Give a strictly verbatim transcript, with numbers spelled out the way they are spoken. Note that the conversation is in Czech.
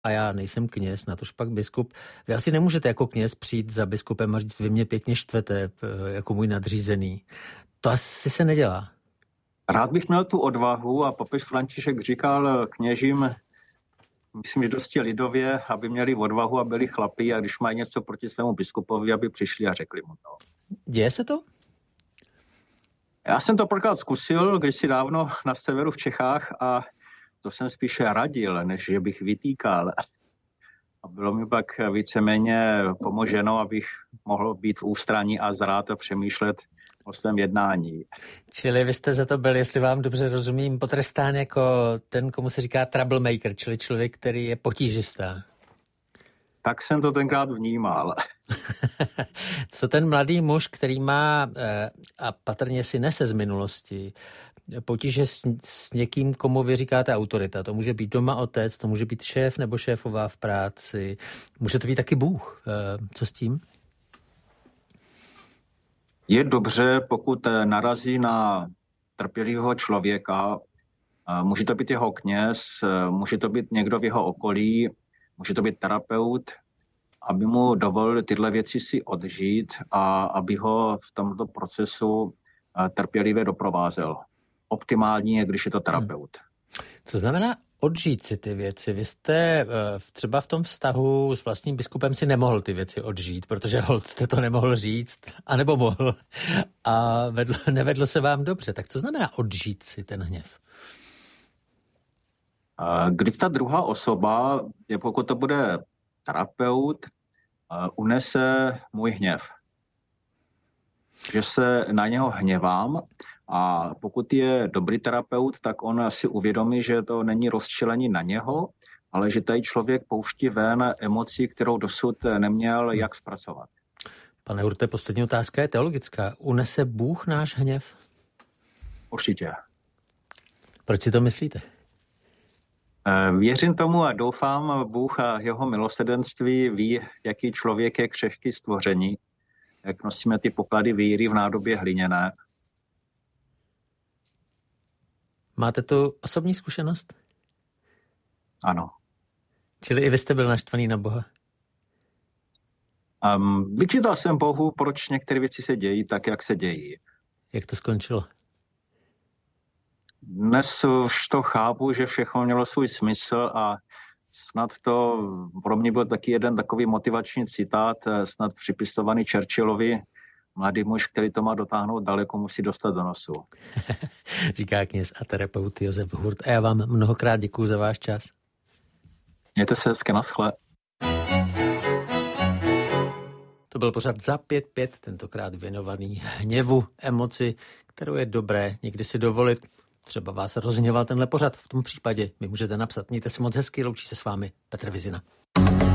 a já nejsem kněz, natož pak biskup. Vy asi nemůžete jako kněz přijít za biskupem a říct, vy mě pěkně štvete jako můj nadřízený. To asi se nedělá. Rád bych měl tu odvahu a papež František říkal kněžím, myslím, že dosti lidově, aby měli odvahu a byli chlapí a když mají něco proti svému biskupovi, aby přišli a řekli mu to. Děje se to? Já jsem to párkrát zkusil, když si dávno na severu v Čechách a to jsem spíše radil, než že bych vytýkal. A bylo mi pak víceméně pomoženo, abych mohl být v ústraní a zrát a přemýšlet o svém jednání. Čili vy jste za to byl, jestli vám dobře rozumím, potrestán jako ten, komu se říká troublemaker, čili člověk, který je potížistá. Tak jsem to tenkrát vnímal. Co ten mladý muž, který má a patrně si nese z minulosti potíže s, s někým, komu vy říkáte autorita. To může být doma otec, to může být šéf nebo šéfová v práci. Může to být taky Bůh. Co s tím? Je dobře, pokud narazí na trpělivého člověka. Může to být jeho kněz, může to být někdo v jeho okolí, může to být terapeut, aby mu dovolil tyhle věci si odžít a aby ho v tomto procesu trpělivě doprovázel. Optimální je, když je to terapeut. Co znamená odžít si ty věci? Vy jste třeba v tom vztahu s vlastním biskupem si nemohl ty věci odžít, protože holt jste to nemohl říct, anebo mohl a vedlo, nevedlo se vám dobře. Tak co znamená odžít si ten hněv? Když ta druhá osoba, pokud to bude terapeut, unese můj hněv. Že se na něho hněvám a pokud je dobrý terapeut, tak on si uvědomí, že to není rozčilení na něho, ale že tady člověk pouští ven emoci, kterou dosud neměl jak zpracovat. Pane Hurte, poslední otázka je teologická. Unese Bůh náš hněv? Určitě. Proč si to myslíte? Věřím tomu a doufám, Bůh a jeho milosrdenství ví, jaký člověk je křehký stvoření, jak nosíme ty poklady víry v nádobě hliněné. Máte tu osobní zkušenost? Ano. Čili i vy jste byl naštvaný na Boha? Um, vyčítal jsem Bohu, proč některé věci se dějí tak, jak se dějí. Jak to skončilo? Dnes už to chápu, že všechno mělo svůj smysl a snad to pro mě byl taky jeden takový motivační citát, snad připisovaný Churchillovi. Mladý muž, který to má dotáhnout daleko, musí dostat do nosu. Říká kněz a terapeut Josef Hurt. A já vám mnohokrát děkuju za váš čas. Mějte se hezky, naschle. To byl pořad Za pět pět, tentokrát věnovaný hněvu, emoci, kterou je dobré někdy si dovolit. Třeba vás rozhněval tenhle pořad. V tom případě mi můžete napsat. Mějte se moc hezky, loučí se s vámi Petr Vizina.